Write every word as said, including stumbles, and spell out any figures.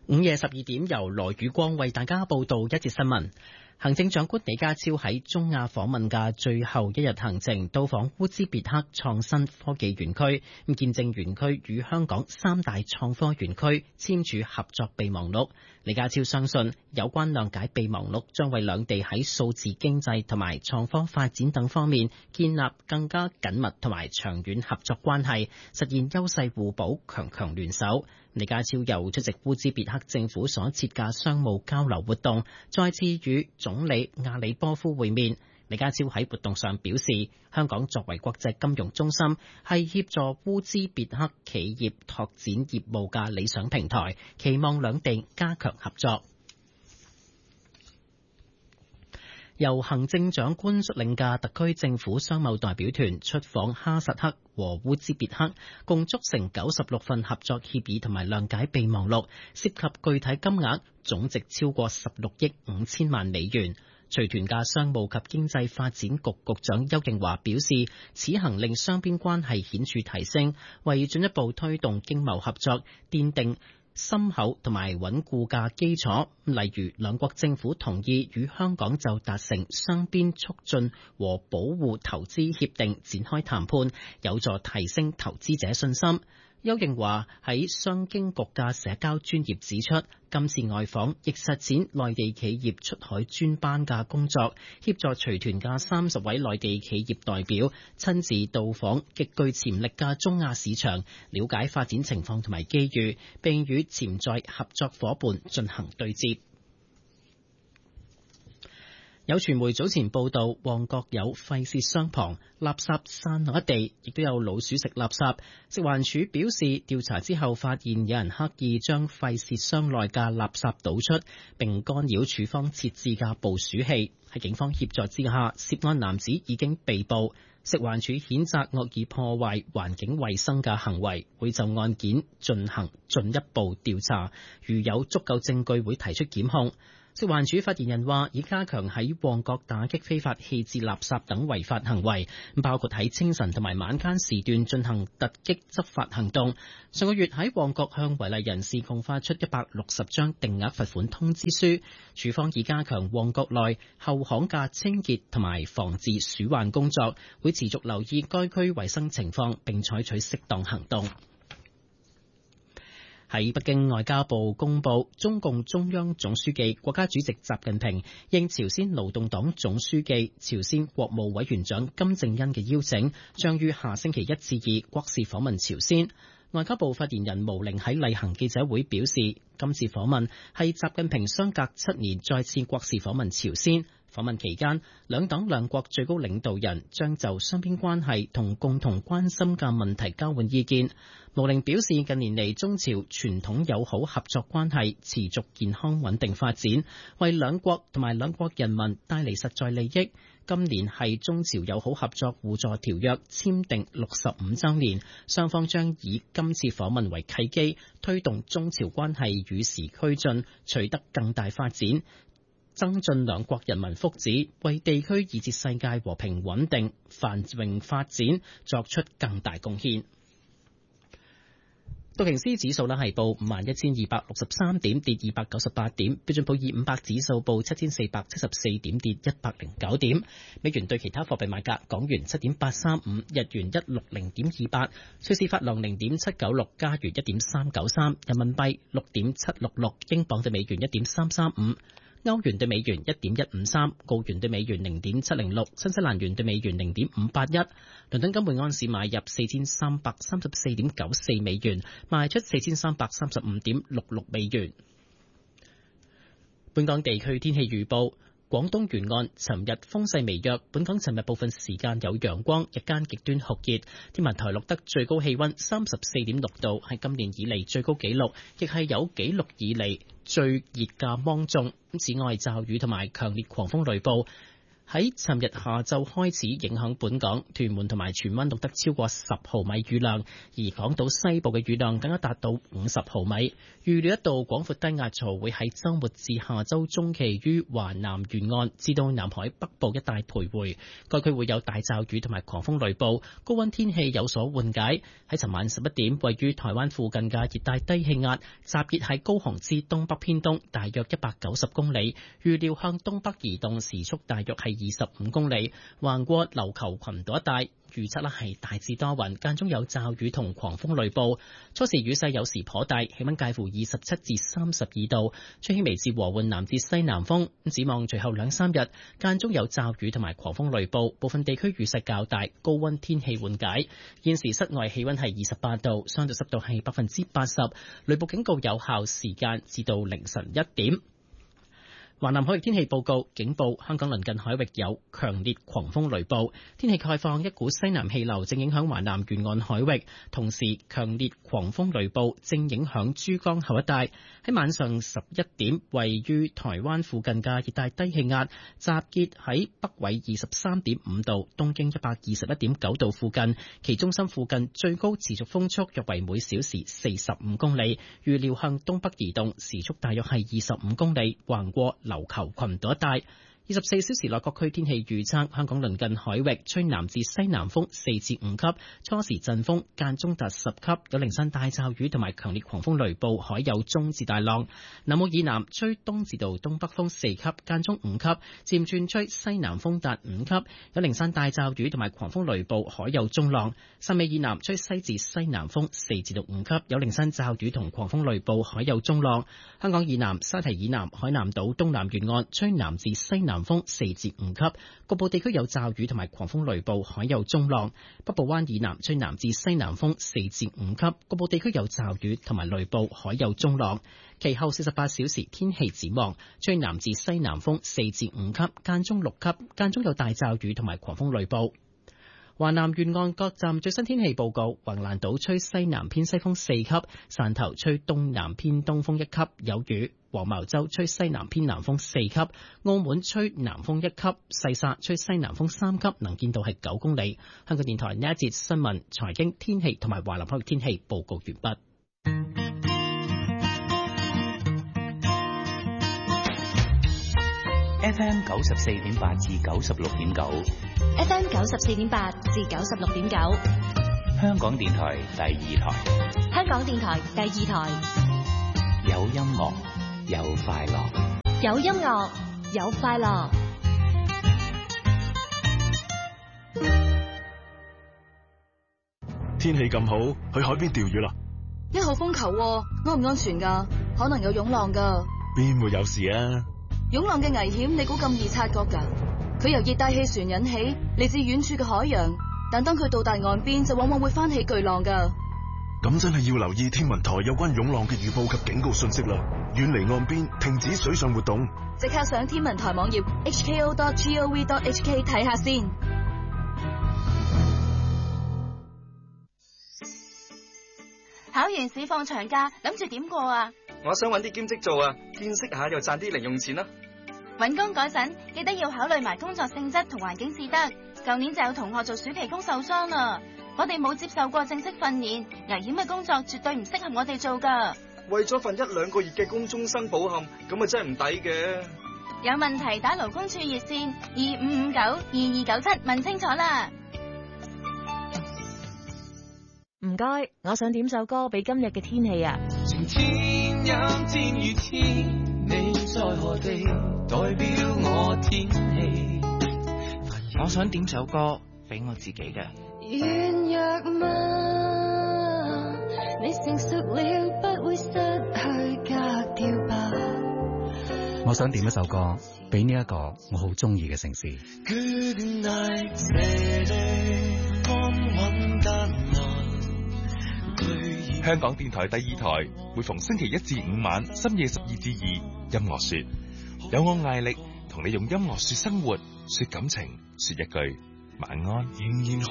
午夜十二點，由羅宇光為大家報道一節新聞。行政長官李家超喺中亞訪問嘅最後一日行程，到訪烏茲別克創新科技園區，見證園區與香港三大創科園區簽署合作備忘錄。李家超相信，有關諒解備忘錄將為兩地喺數字經濟同埋創科發展等方面建立更加緊密同埋長遠合作關係，實現優勢互補、強強聯手。李家超又出席烏茲別克政府所設嘅商務交流活動，再次與總理阿里波夫會面。李家超喺活動上表示，香港作為國際金融中心，係協助烏茲別克企業拓展業務嘅理想平台，期望兩地加強合作。由行政長官率領嘅特區政府商貿代表團出訪哈薩克和烏茲別克，共促成九十六份合作協議同埋諒解備忘錄，涉及具體金額總值超過十六億五千萬美元。隨團嘅商務及經濟發展局局長邱應華表示，此行令雙邊關係顯著提升，為進一步推動經貿合作奠定深厚同埋穩固嘅基礎，例如兩國政府同意與香港就達成雙邊促進和保護投資協定展開談判，有助提升投資者信心。邱應華喺商經局嘅社交專頁指出，今次外訪亦實踐內地企業出海專班嘅工作，協助隨團嘅三十位內地企業代表親自到訪極具潛力嘅中亞市場，了解發展情況同埋機遇，並與潛在合作夥伴進行對接。有傳媒早前報道，旺角有廢屑商旁，垃圾散落一地，亦都有老鼠食垃圾。食環署表示，調查之後發現有人刻意將廢屑箱內嘅垃圾倒出，並干擾署方設置嘅捕鼠器。喺警方協助之下，涉案男子已經被捕。食環署譴責惡意破壞環境衛生嘅行為，會就案件進行進一步調查，如有足夠證據會提出檢控。食環署發言人話，已加強喺旺角打擊非法棄置垃圾等違法行為，包括喺清晨同埋晚間時段進行突擊執法行動。上個月喺旺角向違例人士共發出一百六十張定額罰款通知書。署方已加強旺角內後巷嘅清潔同埋防治鼠患工作，會持續留意該區衛生情況，並採取適當行動。喺北京，外交部公布，中共中央總書記、國家主席習近平應朝鮮勞動黨總書記、朝鮮國務委員長金正恩嘅邀請，將於下星期一至二國事訪問朝鮮。外交部發言人毛寧喺例行記者會表示，今次訪問係習近平相隔七年再次國事訪問朝鮮。訪問期間，兩黨兩國最高領導人將就雙邊關係同共同關心嘅問題交換意見。毛寧表示，近年嚟中朝傳統友好合作關係持續健康穩定發展，為兩國同埋兩國人民帶嚟實在利益。今年係中朝友好合作互助條約簽訂六十五週年，雙方將以今次訪問為契機，推動中朝關係與時俱進，取得更大發展，增進兩國人民福祉，為地區以至世界和平穩定繁榮發展作出更大貢獻。道瓊斯指數呢係報五萬一千二百六十三點，跌二百九十八點；標準普爾五百指數報七千四百七十四點，跌一百零九點。美元對其他貨幣買價：港元七點八三五，日元一六零點二八，瑞士法郎零點七九六，加元一點三九三，人民幣六點七六六，英鎊對美元一點三三五。歐元對美元一點一五三，澳元對美元零點七零六，新西蘭元對美元零點五八一。倫敦金每安士買入四千三百三十四點九四美元，賣出四千三百三十五點六六美元。本港地區天氣預報。廣東沿岸尋日風勢微弱，本港尋日部分時間有陽光，日間極端酷熱。天文台錄得最高氣溫三十四點六度，係今年以嚟最高紀錄，亦係有紀錄以嚟最熱嘅芒種。此外，驟雨同埋強烈狂風雷暴喺尋日下晝開始影響本港，屯門同埋荃灣錄得超過十毫米雨量，而港島西部嘅雨量更加達到五十毫米。預料一道廣闊低壓槽會喺週末至下週中期於華南沿岸至到南海北部一帶徘徊，該區會有大驟雨同埋狂風雷暴，高溫天氣有所緩解。喺尋晚十一點，位於台灣附近嘅熱帶低氣壓集結喺高雄至東北偏東大約一百九十公里，預料向東北移動，時速大約係二十五公里，橫過琉球群島一帶。預測咧係大致多雲，間中有驟雨同狂風雷暴，初時雨勢有時頗大，氣溫介乎二十七至三十二度，吹輕微至和緩南至西南風。咁展望隨後兩三日，間中有驟雨同埋狂風雷暴，部分地區雨勢較大，高溫天氣緩解。現時室外氣溫係二十八度，相對濕度係百分之八十，雷暴警告有效時間至到凌晨一點。華南海域天氣報告警報，香港鄰近海域有強烈狂風雷暴，天氣概況，一股西南氣流正影響華南沿岸海域，同時強烈狂風雷暴正影響珠江口一帶。喺晚上十一點，位於台灣附近嘅熱帶低氣壓集結喺北緯二十三點五度、東經一百二十一點九度附近，其中心附近最高持續風速約為每小時四十五公里，預料向東北移動，時速大約係二十五公里，橫過琉球群島一帶。二十四小時內各區天氣預測：香港鄰近海域吹南至西南風四至五級，初時陣風間中達十級，有零散大驟雨同埋強烈狂風雷暴，海有中至大浪。南澳以南吹東至到東北風四級，間中五級，漸轉吹西南風達五級，有零散大驟雨同埋狂風雷暴，海有中浪。汕尾以南吹西至西南風四至到五級，有零散驟雨同狂風雷暴，海有中浪。香港以南沙堤以南海南島東南沿岸吹南至西南風四至五級，局部地區有驟雨同埋狂風雷暴，海有中浪。北部灣以南吹南至西南風四至五級，局部地區有驟雨同埋雷暴，海有中浪。其後四十八小時天氣展望，吹南至西南風四至五級，間中六級，間中有大驟雨同埋狂風雷暴。華南沿岸各站最新天氣報告：橫瀾島吹西南偏西風四級，汕頭吹東南偏東風一級，有雨；黃茅洲吹西南偏南風四級，澳門吹南風一級，細沙吹西南風三級，能見度係九公里。香港電台呢一節新聞、財經、天氣同埋華南海域天氣報告完畢。 F M 九十四點八至九十六點九 ，F M 九十四點八至九十六點九， 香港電台第二台， 香港電台第二台， 有音樂有快樂， 有音樂有快樂。 天氣咁好，去海邊釣魚啦！ 一號風球，安唔安全噶？可能有湧浪噶。 邊會有事啊？ 湧浪嘅危險，你估咁易察覺㗎？佢由熱帶氣旋引起，嚟自遠處嘅海洋，但當佢到達岸邊，就往往會翻起巨浪㗎。 咁真係要留意天文台有關湧浪嘅預報及警告信息啦！遠離岸邊，停止水上活動。 即刻上天文台網頁 h k o dot gov dot h k 睇下先。 考完試放長假，諗住點過啊？ 我想揾啲兼職做啊，見識下又賺啲零用錢啦。 揾工嗰陣記得要考慮埋工作性質同環境至得。舊年就有同學做暑期工受傷啦。我哋冇接受過正式訓練，危險嘅工作絕對唔適合我哋做噶。 為咗份一兩個月嘅工終身保險，咁啊真係唔抵嘅。 有問題打勞工處熱線二五五九二二九七問清楚啦。 唔該，我想點首歌俾今日嘅天氣啊。 晴天陰天雨天，你在何地？代表我天氣。 我想點首歌俾我自己嘅。 軟弱嗎？你成熟了，不會失去格調吧。 我想點一首歌俾呢一個我好中意嘅城市。 Good night, steady, 安穩得來。 香港電台第二台每逢星期一至五晚深夜十二至二，音樂說，有我艾力同你用音樂說生活，說感情，說一句晚安。仍然